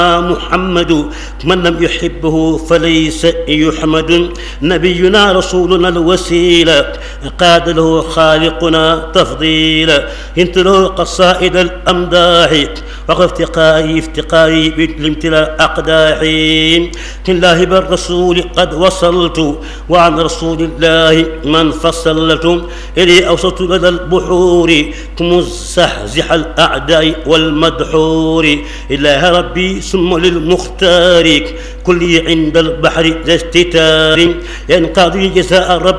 محمد من لم يحبه فليس يحمد. نبينا رسولنا الوسيلة قاد له خالقنا تفضيلا. انت له قصائد الأمداح وقف افتقاري بالامتلاء أقداحي. الله بالرسول قد وصلت وعن رسول الله من فصلت. إلي أوصلت لدى البحور مزحزح الأعداء والمدحور. إله ربي ثم للمختار كلي عند البحر ذا استتار. ينقضي جزاء رب